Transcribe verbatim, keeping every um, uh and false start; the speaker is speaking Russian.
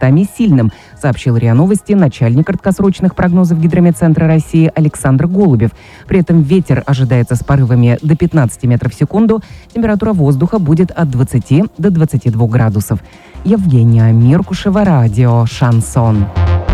местами сильным, сообщил РИА Новости начальник краткосрочных прогнозов Гидрометцентра России Александр Голубев. При этом ветер ожидается с порывами до пятнадцати метров в секунду. Температура воздуха будет от двадцати до двадцати двух градусов. Евгения Миркушева, радио «Шансон».